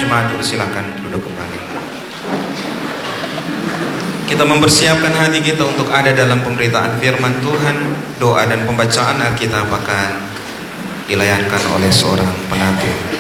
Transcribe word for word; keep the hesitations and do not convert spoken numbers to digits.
jemaat silakan duduk kembali. Kita mempersiapkan hati kita untuk ada dalam pemberitaan firman Tuhan. Doa dan pembacaan Alkitab akan dilayangkan oleh seorang penatua.